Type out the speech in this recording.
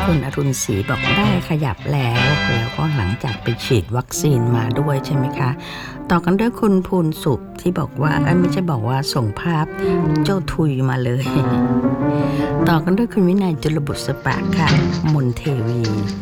คุณอรุณศรีบอกได้ขยับแล้วก็หลังจากไปฉีดวัคซีนมาด้วยใช่ไหมคะต่อกันด้วยคุณภูนสุขที่บอกว่าไม่ใช่บอกว่าส่งภาพเจ้าทุยมาเลยต่อกันด้วยคุณวินัยจุลบุษปะค่ะมนเทวี